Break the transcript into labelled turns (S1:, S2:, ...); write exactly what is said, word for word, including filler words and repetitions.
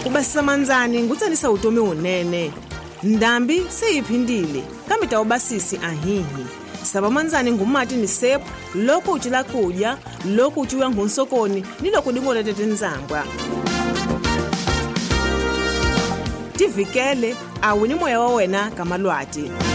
S1: Ubasisa manzani ngutsanisa utomi unene. Ndambi seyiphindile kambe tawubasisi ahihi. Saba manzani ngumati ni sepu loko uchila kudya, loko uchiwa ngunsokoni ni loko dingola tete nzambwa. Tivikele awini moya wa wena kamalwati.